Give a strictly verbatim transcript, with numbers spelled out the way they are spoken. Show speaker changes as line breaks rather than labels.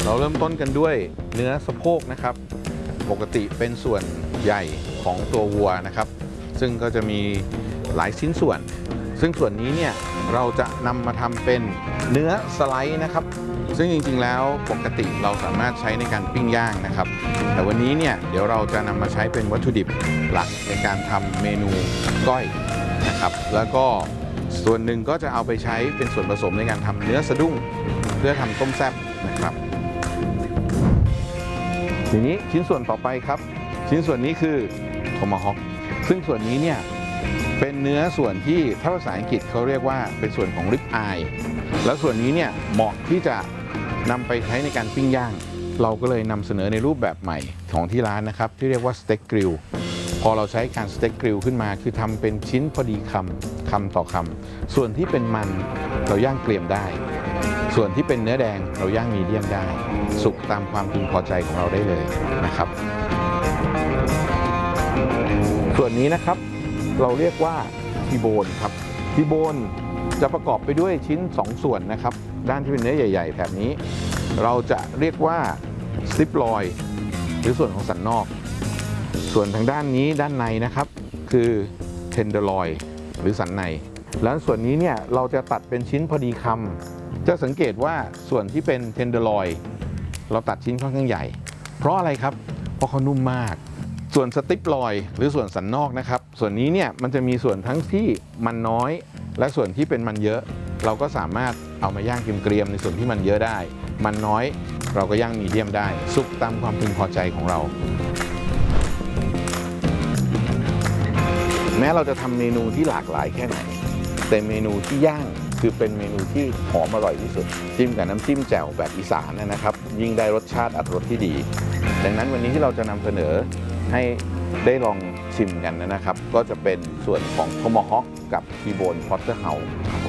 เราเริ่มต้นกันด้วยเนื้อสะโพกนะครับปกติเป็นส่วนใหญ่ของตัววัวนะครับซึ่งก็จะมีหลายชิ้นส่วนซึ่งส่วนนี้เนี่ยเราจะนำมาทำเป็นเนื้อสไลด์นะครับซึ่งจริงๆแล้วปกติเราสามารถใช้ในการปิ้งย่างนะครับแต่วันนี้เนี่ยเดี๋ยวเราจะนำมาใช้เป็นวัตถุดิบหลักในการทำเมนูก้อยนะครับแล้วก็ส่วนหนึ่งก็จะเอาไปใช้เป็นส่วนผสมในการทำเนื้อสะดุ้งเพื่อทำต้มแซ่บนะครับทีนี้ชิ้นส่วนต่อไปครับชิ้นส่วนนี้คือโทมาฮอคซึ่งส่วนนี้เนี่ยเป็นเนื้อส่วนที่ถ้าภาษาอังกฤษเขาเรียกว่าเป็นส่วนของริบอายแล้วส่วนนี้เนี่ยเหมาะที่จะนำไปใช้ในการปิ้งย่างเราก็เลยนำเสนอในรูปแบบใหม่ของที่ร้านนะครับที่เรียกว่าสเต็กกริลพอเราใช้การสเต็กกริลขึ้นมาคือทำเป็นชิ้นพอดีคำคำต่อคำส่วนที่เป็นมันเราย่างเกรียมได้ส่วนที่เป็นเนื้อแดงเราย่างมีเดียมได้สุกตามความพึงพอใจของเราได้เลยนะครับส่วนนี้นะครับเราเรียกว่าทีโบนครับทีโบนจะประกอบไปด้วยชิ้นสองส่วนนะครับด้านที่เป็นเนื้อใหญ่ๆแถบนี้เราจะเรียกว่าสติปลอยหรือส่วนของสันนอกส่วนทางด้านนี้ด้านในนะครับคือเทนเดอร์ลอยหรือสันในแล้วส่วนนี้เนี่ยเราจะตัดเป็นชิ้นพอดีคำจะสังเกตว่าส่วนที่เป็นเทนเดอร์ลอยเราตัดชิ้นค่อนข้างใหญ่เพราะอะไรครับเพราะเขานุ่มมากส่วนสติปลอยหรือส่วนสันนอกนะครับส่วนนี้เนี่ยมันจะมีส่วนทั้งที่มันน้อยและส่วนที่เป็นมันเยอะเราก็สามารถเอามาย่างเกรียมๆในส่วนที่มันเยอะได้มันน้อยเราก็ย่างมีเดียมได้สุกตามความพึงพอใจของเราแม้เราจะทำเมนูที่หลากหลายแค่ไหนแต่เมนูที่ย่างคือเป็นเมนูที่หอมอร่อยที่สุดจิ้มกับน้ำจิ้มแจ่วแบบอีสานนะครับยิ่งได้รสชาติอรรถรสที่ดีดังนั้นวันนี้ที่เราจะนำเสนอให้ได้ลองชิมกันนะครับก็จะเป็นส่วนของโทมาฮอคกับทีโบนพอตเตอร์เฮาส์